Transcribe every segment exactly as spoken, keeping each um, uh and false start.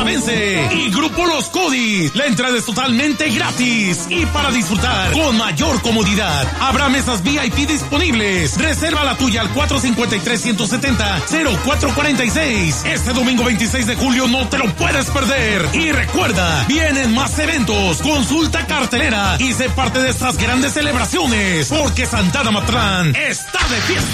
Fiesta Vence y Grupo Los Codis. La entrada es totalmente gratis y para disfrutar con mayor comodidad. Habrá mesas V I P disponibles. Reserva la tuya al cuatro cinco tres, uno siete cero, cero cuatro cuatro seis. Este domingo veintiséis de julio no te lo puedes perder. Y recuerda, vienen más eventos. Consulta cartelera y sé parte de estas grandes celebraciones, porque Santana Mazatlán está de fiesta.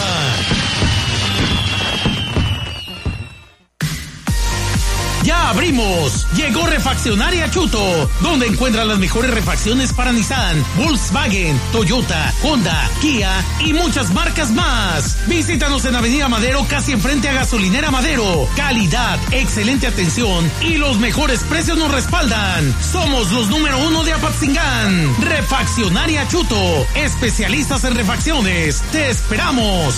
¡Ya abrimos! Llegó Refaccionaria Chuto, donde encuentran las mejores refacciones para Nissan, Volkswagen, Toyota, Honda, Kia y muchas marcas más. Visítanos en Avenida Madero, casi enfrente a Gasolinera Madero. Calidad, excelente atención y los mejores precios nos respaldan. Somos los número uno de Apatzingán. Refaccionaria Chuto, especialistas en refacciones. ¡Te esperamos!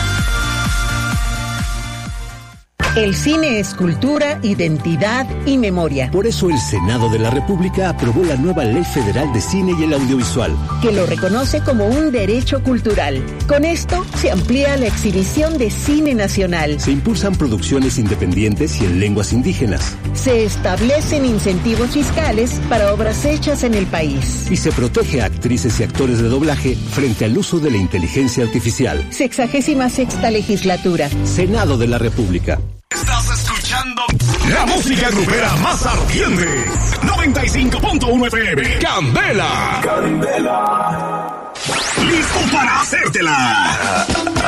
El cine es cultura, identidad y memoria. Por eso el Senado de la República aprobó la nueva Ley Federal de Cine y el Audiovisual, que lo reconoce como un derecho cultural. Con esto se amplía la exhibición de cine nacional. Se impulsan producciones independientes y en lenguas indígenas. Se establecen incentivos fiscales para obras hechas en el país. Y se protege a actrices y actores de doblaje frente al uso de la inteligencia artificial. Sexagésima sexta legislatura. Senado de la República. Estás escuchando la música grupera más ardiente. noventa y cinco punto uno F M. Candela. Candela. Listo para hacértela.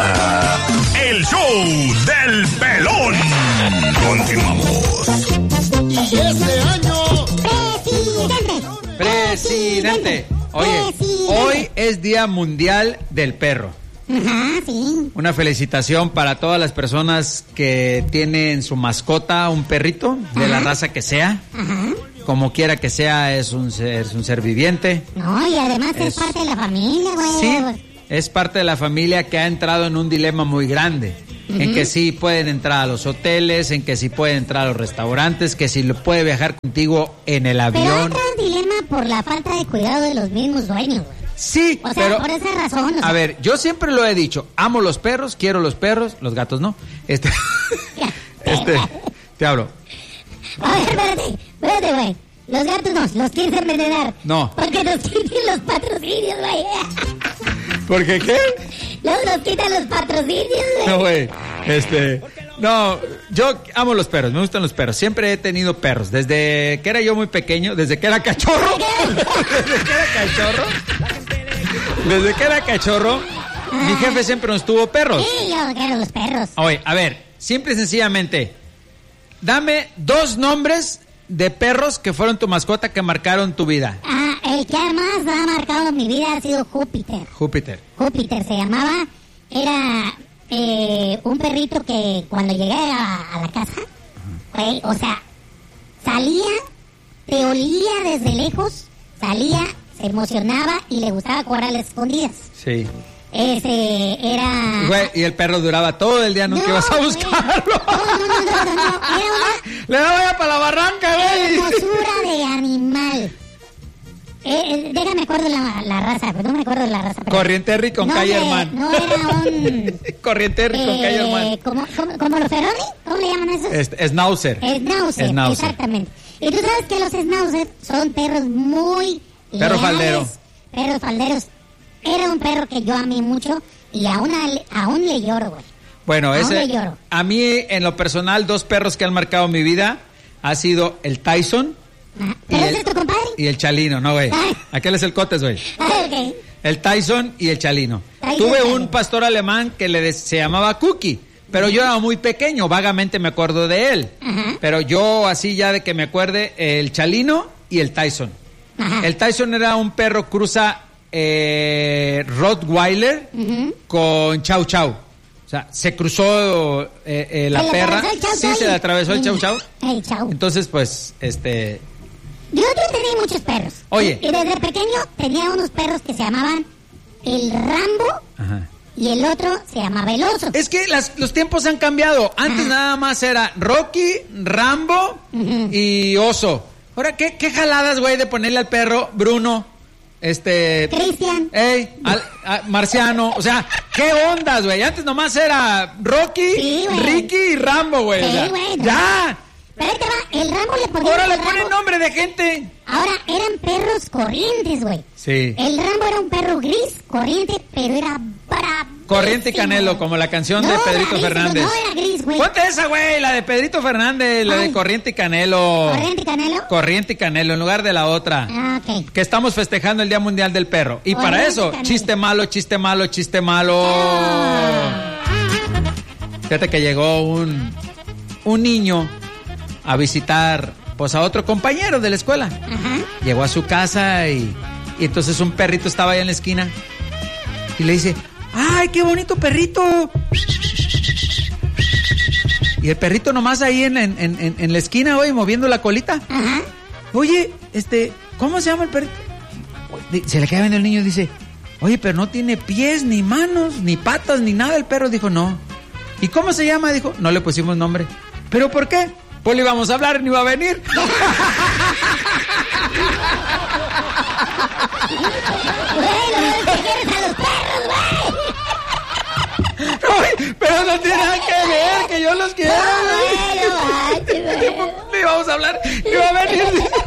El show del pelón. Continuamos. Y este año, presidente. Presidente. Oye, presidente. Hoy es Día Mundial del Perro. Ajá, sí. Una felicitación para todas las personas que tienen su mascota, un perrito, de Ajá. la raza que sea. Ajá. Como quiera que sea, es un ser, es un ser viviente. No, y además es, es parte de la familia, güey. Sí, es parte de la familia que ha entrado en un dilema muy grande. Uh-huh. En que sí pueden entrar a los hoteles, en que sí pueden entrar a los restaurantes, que sí lo puede viajar contigo en el avión. Pero entra en dilema por la falta de cuidado de los mismos dueños, güey. Sí, o sea, pero por esa razón. O sea, a ver, yo siempre lo he dicho, amo los perros, quiero los perros, los gatos no. Este, este, te hablo. A ver, espérate, espérate, güey. Los gatos no, los quieres envenenar. No. Porque nos quitan los patrocinios, güey. ¿Por qué qué? Los, nos quitan los patrocinios, güey. No, güey, este... No, yo amo los perros, me gustan los perros. Siempre he tenido perros, desde que era yo muy pequeño, desde que era cachorro. Desde que era cachorro. Desde que era cachorro, ah. mi jefe siempre nos tuvo perros. Sí, yo quiero los perros. Oye, a ver, simple y sencillamente, dame dos nombres de perros que fueron tu mascota que marcaron tu vida. Ah, el que más ha marcado mi vida ha sido Júpiter. Júpiter. Júpiter se llamaba, era... Eh, un perrito que cuando llegué a, a la casa, güey, o sea, salía, te olía desde lejos, salía, se emocionaba y le gustaba correr a las escondidas. Sí. Ese era... Güey, y el perro duraba todo el día, nunca no, ibas a buscarlo. No, no, no, no, no, no. Era una... Le daba ya para la barranca, güey. Hermosura de animal. Eh, eh, déjame acuerdo la, la raza, pero no me acuerdo de la raza. Pero... Corrienterri con no, Cayerman. No era un... Corrienterri eh, con Cayerman. ¿Como, como, como los Ferroni? ¿Cómo le llaman esos? Es, Schnauzer. Schnauzer. Schnauzer, exactamente. Y tú sabes que los Schnauzer son perros muy... Perro leales, faldero. Perros falderos. Era un perro que yo amé mucho y aún, aún le lloro, güey. Bueno, aún ese... le lloro. A mí, en lo personal, dos perros que han marcado mi vida ha sido el Tyson... ¿Pero ese es tu compadre? Y el Chalino, no, güey. Aquel es el Cotes, güey. Ah, okay. El Tyson y el Chalino. Tyson, Tuve Chalino. un pastor alemán que le se llamaba Cookie, pero yo era muy pequeño, vagamente me acuerdo de él. Ajá. Pero yo, así ya de que me acuerde, el Chalino y el Tyson. Ajá. El Tyson era un perro cruza eh, Rottweiler uh-huh. con Chow Chow. O sea, se cruzó eh, eh, la ¿Se perra. Le atravesó el sí, se le atravesó el Chow Chow. El Chow. Entonces, pues, este... Yo, yo tenía muchos perros. Oye. Y desde pequeño tenía unos perros que se llamaban el Rambo. Ajá. Y el otro se llamaba el Oso. Es que las, los tiempos han cambiado. Antes Ajá. nada más era Rocky, Rambo uh-huh. y Oso. Ahora, ¿qué, qué jaladas, güey, de ponerle al perro Bruno? Este... Cristian. Ey, al, a, Marciano. O sea, ¿qué ondas, güey? Antes nomás era Rocky, sí, Ricky y Rambo, güey. Sí, o sea, güey. ¡ya! Pero ahí te va, el Rambo le ponía... Ahora le ponen nombre de gente. Ahora, eran perros corrientes, güey. Sí. El Rambo era un perro gris, corriente, pero era bravo. Corriente y Canelo, como la canción no, de Pedrito gris, Fernández. No, era gris, güey. Ponte esa, güey, la de Pedrito Fernández, la Ay. de Corriente y Canelo. ¿Corriente y Canelo? Corriente y Canelo, en lugar de la otra. Ah, ok. Que estamos festejando el Día Mundial del Perro. Y Corriente para eso, y Canelo. chiste malo, chiste malo, chiste malo. Ah. Fíjate que llegó un, un niño a visitar, pues, a otro compañero de la escuela. Ajá. Llegó a su casa y, y entonces un perrito estaba ahí en la esquina. Y le dice, ¡ay, qué bonito perrito! Y el perrito nomás ahí en, en, en, en la esquina, oye, moviendo la colita. Ajá. Oye, este, ¿cómo se llama el perrito? Se le queda viendo el niño y dice, oye, pero no tiene pies, ni manos, ni patas, ni nada. El perro dijo, no. ¿Y cómo se llama? Dijo, no le pusimos nombre. ¿Pero por qué? Pues le íbamos a hablar, ni iba a venir. Ay, pero no tiene nada que ver, que yo los quiero. Le íbamos a hablar, ni iba a venir.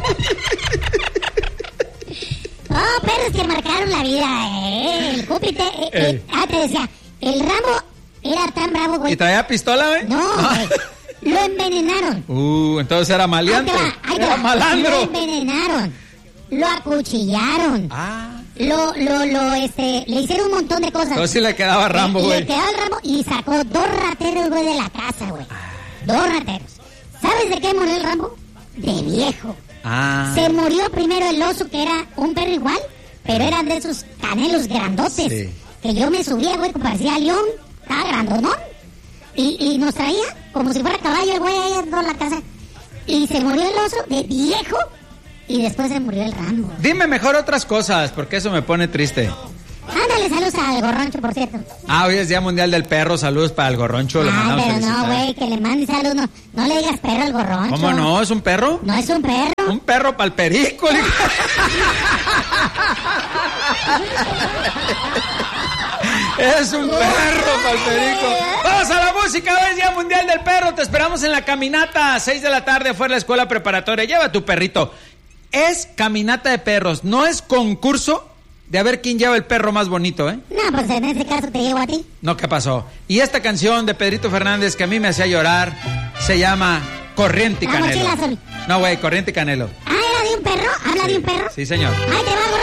Oh, perros que marcaron la vida, eh. El Júpiter, eh, eh. Ah, te decía, el Rambo era tan bravo, güey. ¿Y traía pistola, güey? No, güey. Lo envenenaron. Uh, entonces era maleante. Ahí te va, ahí te Era va. malandro. Lo envenenaron. Lo acuchillaron. Ah. Lo, lo, lo, este, le hicieron un montón de cosas. Entonces sí le quedaba Rambo, Le- güey. Le quedaba el Rambo y sacó dos rateros, güey, de la casa, güey. Dos rateros. ¿Sabes de qué murió el Rambo? De viejo. Ah. Se murió primero el oso, que era un perro igual, pero eran de esos canelos grandotes. Sí. Que yo me subía, güey, que parecía león, estaba grandonón. Y, y nos traía como si fuera caballo el güey ahí en toda la casa. Y se murió el oso de viejo y después se murió el Rambo. Dime mejor otras cosas, porque eso me pone triste. Ándale, saludos al Gorroncho, por cierto. Ah, hoy es Día Mundial del Perro, saludos para el Gorroncho, lo Ay, mandamos pero no, felicitar. güey, que le mande saludos. No, no le digas perro al Gorroncho. ¿Cómo no? ¿Es un perro? No es un perro. Un perro para el perico. le- Es un perro para el perico. Vamos a la música, hoy es Día Mundial del Perro. Te esperamos en la caminata a seis de la tarde afuera de la escuela preparatoria. Lleva a tu perrito. Es caminata de perros, no es concurso de a ver quién lleva el perro más bonito, ¿eh? No, pues en este caso te llevo a ti. No, ¿qué pasó? Y esta canción de Pedrito Fernández que a mí me hacía llorar se llama Corriente y La Canelo. mochila azul. No, güey, Corriente y Canelo. Ah, ¿era de un perro? ¿Habla de un perro? Sí, señor. Ahí te va,